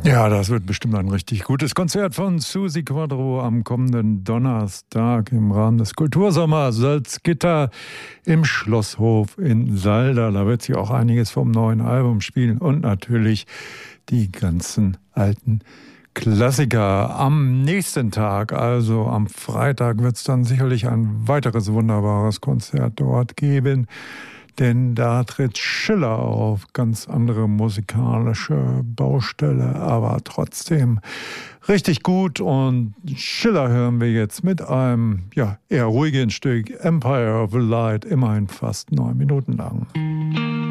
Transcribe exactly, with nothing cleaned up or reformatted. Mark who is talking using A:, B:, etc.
A: Ja, das wird bestimmt ein richtig gutes Konzert von Susi Quadro am kommenden Donnerstag im Rahmen des Kultursommers Salzgitter im Schlosshof in Salda. Da wird sie auch einiges vom neuen Album spielen und natürlich die ganzen alten Klassiker. Am nächsten Tag, also am Freitag, wird es dann sicherlich ein weiteres wunderbares Konzert dort geben. Denn da tritt Schiller auf, ganz andere musikalische Baustelle, aber trotzdem richtig gut. Und Schiller hören wir jetzt mit einem ja, eher ruhigen Stück, Empire of the Light, immerhin fast neun Minuten lang.